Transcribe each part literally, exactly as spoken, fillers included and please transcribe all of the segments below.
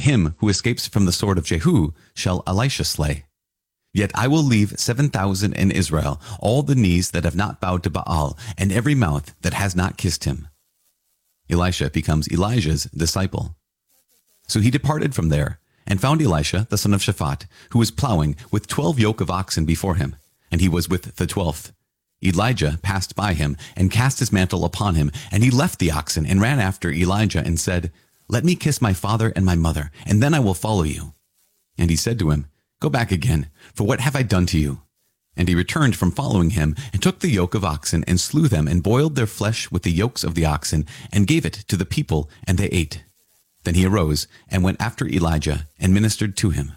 him who escapes from the sword of Jehu shall Elisha slay. Yet I will leave seven thousand in Israel, all the knees that have not bowed to Baal, and every mouth that has not kissed him." Elisha becomes Elijah's disciple. So he departed from there, and found Elisha, the son of Shaphat, who was plowing with twelve yoke of oxen before him, and he was with the twelfth. Elijah passed by him, and cast his mantle upon him, and he left the oxen, and ran after Elijah, and said, "Let me kiss my father and my mother, and then I will follow you." And he said to him, "Go back again, for what have I done to you?" And he returned from following him, and took the yoke of oxen, and slew them, and boiled their flesh with the yokes of the oxen, and gave it to the people, and they ate. Then he arose, and went after Elijah, and ministered to him.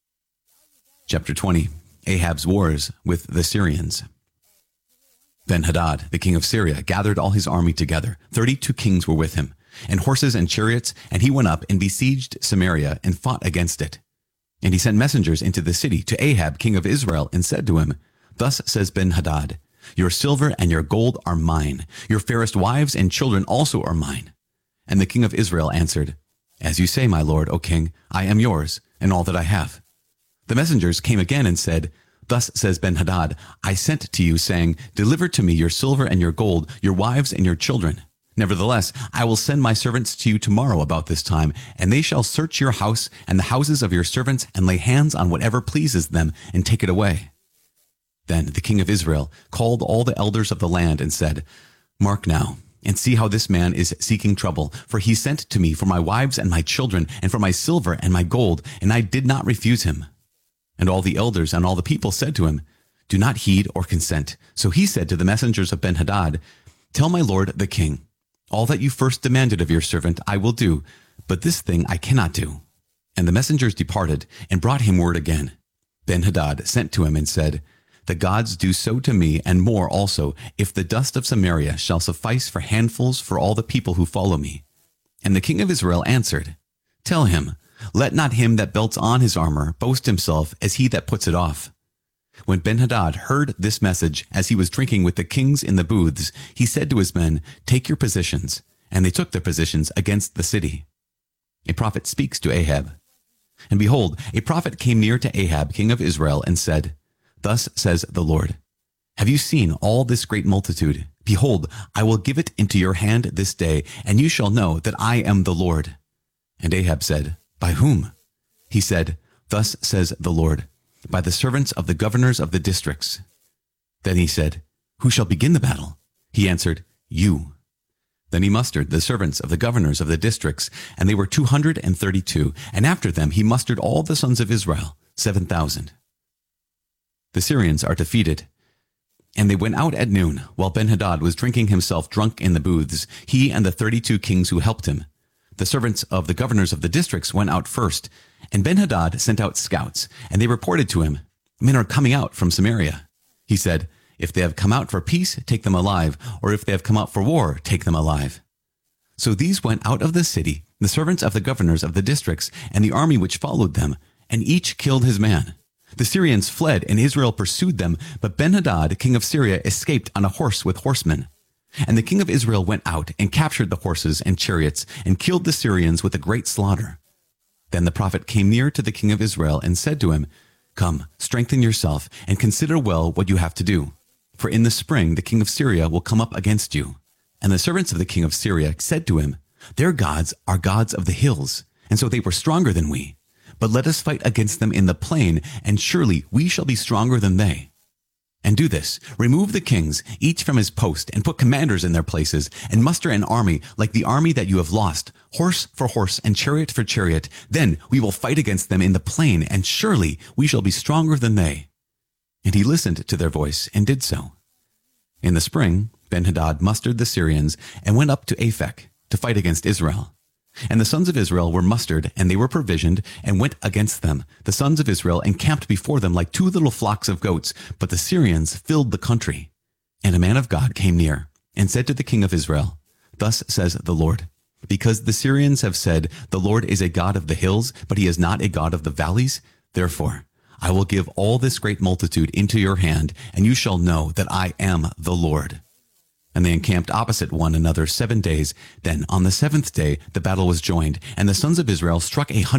Chapter twenty. Ahab's wars with the Syrians. Ben-Hadad, the king of Syria, gathered all his army together. Thirty-two kings were with him, and horses and chariots, and he went up and besieged Samaria, and fought against it. And he sent messengers into the city to Ahab, king of Israel, and said to him, "Thus says Ben-Hadad, your silver and your gold are mine. Your fairest wives and children also are mine." And the king of Israel answered, "As you say, my lord, O king, I am yours, and all that I have." The messengers came again and said, "Thus says Ben-Hadad, I sent to you, saying, Deliver to me your silver and your gold, your wives and your children. Nevertheless, I will send my servants to you tomorrow about this time, and they shall search your house and the houses of your servants, and lay hands on whatever pleases them, and take it away." Then the king of Israel called all the elders of the land, and said, "Mark now, and see how this man is seeking trouble, for he sent to me for my wives and my children, and for my silver and my gold, and I did not refuse him." And all the elders and all the people said to him, "Do not heed or consent." So he said to the messengers of Ben-Hadad, "Tell my lord the king, all that you first demanded of your servant I will do, but this thing I cannot do." And the messengers departed, and brought him word again. Ben-Hadad sent to him and said, "The gods do so to me, and more also, if the dust of Samaria shall suffice for handfuls for all the people who follow me." And the king of Israel answered, "Tell him, let not him that belts on his armor boast himself as he that puts it off." When Ben-Hadad heard this message, as he was drinking with the kings in the booths, he said to his men, "Take your positions." And they took their positions against the city. A prophet speaks to Ahab. And behold, a prophet came near to Ahab, king of Israel, and said, "Thus says the Lord, Have you seen all this great multitude? Behold, I will give it into your hand this day, and you shall know that I am the Lord." And Ahab said, "By whom?" He said, "Thus says the Lord, by the servants of the governors of the districts." Then he said, "Who shall begin the battle?" He answered, "You." Then he mustered the servants of the governors of the districts, and they were two hundred and thirty-two, and after them he mustered all the sons of Israel, seven thousand. The Syrians are defeated. And they went out at noon, while Ben-Hadad was drinking himself drunk in the booths, he and the thirty-two kings who helped him. The servants of the governors of the districts went out first, and Ben-Hadad sent out scouts, and they reported to him, "Men are coming out from Samaria." He said, "If they have come out for peace, take them alive, or if they have come out for war, take them alive." So these went out of the city, the servants of the governors of the districts, and the army which followed them, and each killed his man. The Syrians fled, and Israel pursued them, but Ben-Hadad, king of Syria, escaped on a horse with horsemen. And the king of Israel went out, and captured the horses and chariots, and killed the Syrians with a great slaughter. Then the prophet came near to the king of Israel, and said to him, "Come, strengthen yourself, and consider well what you have to do. For in the spring the king of Syria will come up against you." And the servants of the king of Syria said to him, "Their gods are gods of the hills, and so they were stronger than we. But let us fight against them in the plain, and surely we shall be stronger than they. And do this, remove the kings, each from his post, and put commanders in their places, and muster an army like the army that you have lost, horse for horse and chariot for chariot. Then we will fight against them in the plain, and surely we shall be stronger than they." And he listened to their voice, and did so. In the spring, Ben-Hadad mustered the Syrians, and went up to Aphek to fight against Israel. And the sons of Israel were mustered, and they were provisioned, and went against them. The sons of Israel encamped before them like two little flocks of goats, but the Syrians filled the country. And a man of God came near, and said to the king of Israel, "Thus says the Lord, because the Syrians have said, 'The Lord is a God of the hills, but he is not a God of the valleys,' therefore I will give all this great multitude into your hand, and you shall know that I am the Lord." And they encamped opposite one another seven days. Then on the seventh day the battle was joined, and the sons of Israel struck a hundred